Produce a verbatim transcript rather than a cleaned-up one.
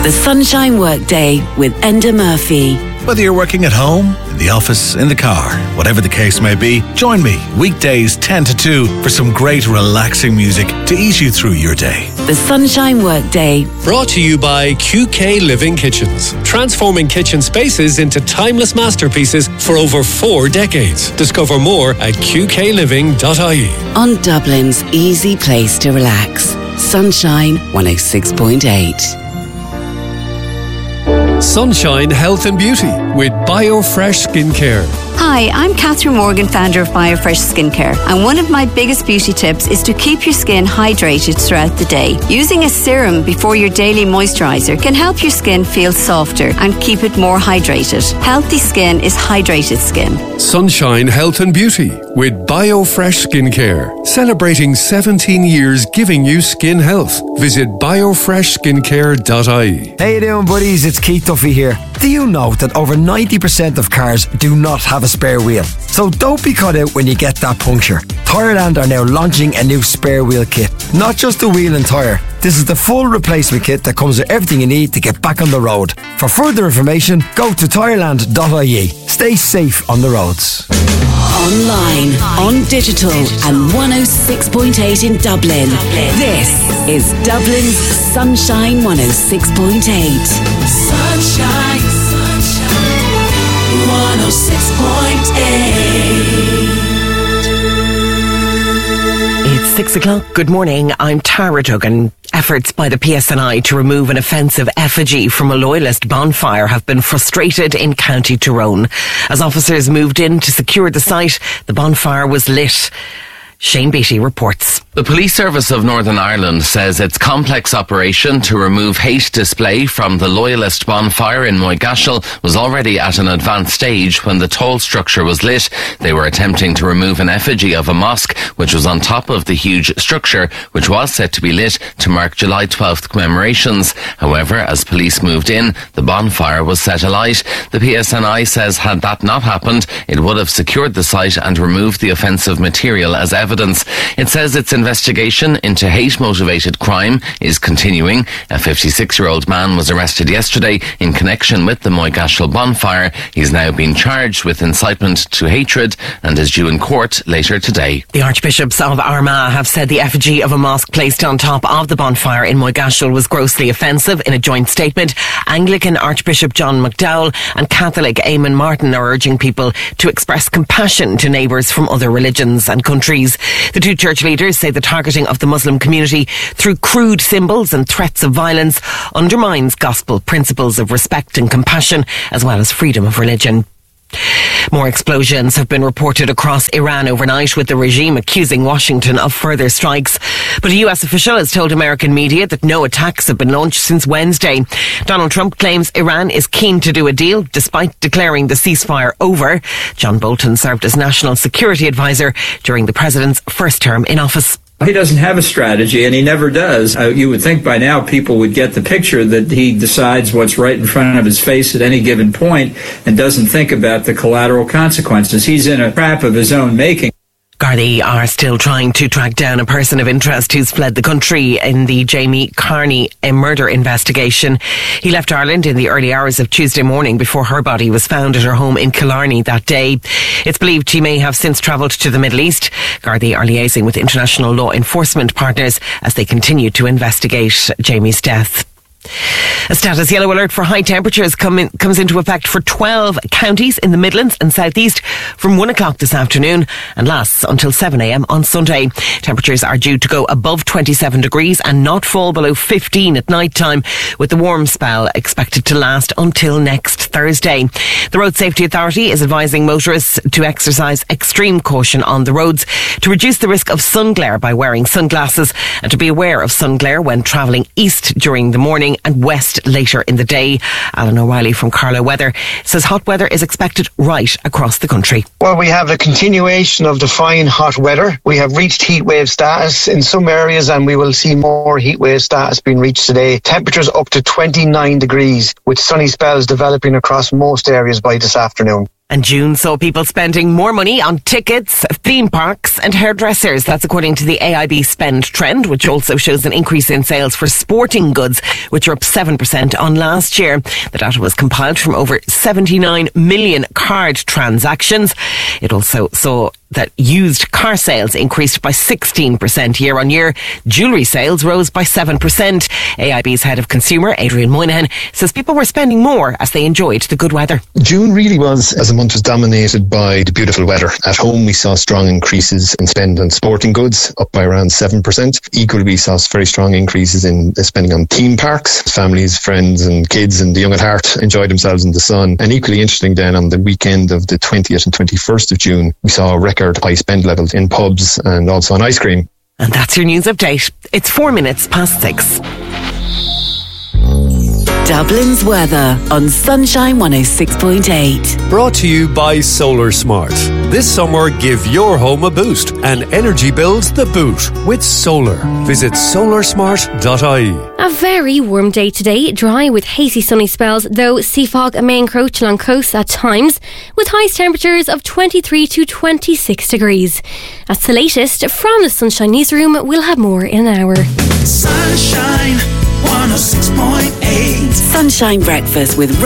The Sunshine Workday with Enda Murphy. Whether you're working at home, in the office, in the car, whatever the case may be, join me weekdays ten to two for some great relaxing music to ease you through your day. The Sunshine Workday. Brought to you by Q K Living Kitchens. Transforming kitchen spaces into timeless masterpieces for over four decades. Discover more at q k living dot i e. On Dublin's easy place to relax. Sunshine one oh six point eight. Sunshine Health and Beauty with BioFresh Skincare. Hi, I'm Catherine Morgan, founder of BioFresh Skincare, and one of my biggest beauty tips is to keep your skin hydrated throughout the day. Using a serum before your daily moisturiser can help your skin feel softer and keep it more hydrated. Healthy skin is hydrated skin. Sunshine Health and Beauty with BioFresh Skincare. Celebrating seventeen years giving you skin health. Visit bio fresh skincare dot i e. How you doing, buddies? It's Keith Duffy here. Do you know that over ninety percent of cars do not have a spare wheel? So don't be caught out when you get that puncture. Tyreland are now launching a new spare wheel kit. Not just a wheel and tyre. This is the full replacement kit that comes with everything you need to get back on the road. For further information, go to tyreland dot i e. Stay safe on the roads. Online, on digital, and one oh six point eight in Dublin. This is Dublin's Sunshine one oh six point eight. Sunshine, sunshine, one oh six point eight. It's six o'clock. Good morning. I'm Tara Duggan. Efforts by the P S N I to remove an offensive effigy from a loyalist bonfire have been frustrated in County Tyrone. As officers moved in to secure the site, the bonfire was lit. Shane Beattie reports. The Police Service of Northern Ireland says its complex operation to remove hate display from the Loyalist bonfire in Moygashel was already at an advanced stage when the toll structure was lit. They were attempting to remove an effigy of a mosque which was on top of the huge structure, which was set to be lit to mark July twelfth commemorations. However, as police moved in, the bonfire was set alight. The P S N I says had that not happened, it would have secured the site and removed the offensive material as evidence. It says its investigation into hate-motivated crime is continuing. A fifty-six-year-old man was arrested yesterday in connection with the Moygashel bonfire. He's now been charged with incitement to hatred and is due in court later today. The Archbishops of Armagh have said the effigy of a mosque placed on top of the bonfire in Moygashel was grossly offensive. In a joint statement, Anglican Archbishop John McDowell and Catholic Eamon Martin are urging people to express compassion to neighbours from other religions and countries. The two church leaders say the targeting of the Muslim community through crude symbols and threats of violence undermines gospel principles of respect and compassion, as well as freedom of religion. More explosions have been reported across Iran overnight, with the regime accusing Washington of further strikes. But a U S official has told American media that no attacks have been launched since Wednesday. Donald Trump claims Iran is keen to do a deal despite declaring the ceasefire over. John Bolton served as National Security Advisor during the president's first term in office. He doesn't have a strategy, and he never does. Uh, you would think by now people would get the picture that he decides what's right in front of his face at any given point and doesn't think about the collateral consequences. He's in a trap of his own making. Gardaí are still trying to track down a person of interest who's fled the country in the Jamie Carney murder investigation. He left Ireland in the early hours of Tuesday morning before her body was found at her home in Killarney that day. It's believed he may have since travelled to the Middle East. Gardaí are liaising with international law enforcement partners as they continue to investigate Jamie's death. A status yellow alert for high temperatures come in, comes into effect for twelve counties in the Midlands and South East from one o'clock this afternoon and lasts until seven a.m. on Sunday. Temperatures are due to go above twenty-seven degrees and not fall below fifteen at night time, with the warm spell expected to last until next Thursday. The Road Safety Authority is advising motorists to exercise extreme caution on the roads, to reduce the risk of sun glare by wearing sunglasses, and to be aware of sun glare when travelling east during the morning and west later in the day. Alan O'Reilly from Carlow Weather says hot weather is expected right across the country. Well, we have a continuation of the fine hot weather. We have reached heatwave status in some areas, and we will see more heatwave status being reached today. Temperatures up to twenty-nine degrees, with sunny spells developing across most areas by this afternoon. And June saw people spending more money on tickets, theme parks and hairdressers. That's according to the A I B spend trend, which also shows an increase in sales for sporting goods, which are up seven percent on last year. The data was compiled from over seventy-nine million card transactions. It also saw that used car sales increased by sixteen percent year on year. Jewellery sales rose by seven percent. A I B's head of consumer, Adrian Moynihan, says people were spending more as they enjoyed the good weather. June really was, as a month, was dominated by the beautiful weather. At home, we saw strong increases in spend on sporting goods, up by around seven percent. Equally, we saw very strong increases in spending on theme parks. Families, friends and kids and the young at heart enjoyed themselves in the sun. And equally interesting then, on the weekend of the twentieth and twenty-first of June, we saw record high spend levels in pubs and also on ice cream. And that's your news update. It's four minutes past six. Dublin's weather on Sunshine one oh six point eight. Brought to you by Solar Smart. This summer, give your home a boost and energy bills the boot with solar. Visit solar smart dot I E. A very warm day today, dry with hazy sunny spells, though sea fog may encroach along coasts at times, with highest temperatures of twenty-three to twenty-six degrees. That's the latest from the Sunshine Newsroom. We'll have more in an hour. Sunshine one oh six point eight. Sunshine Breakfast with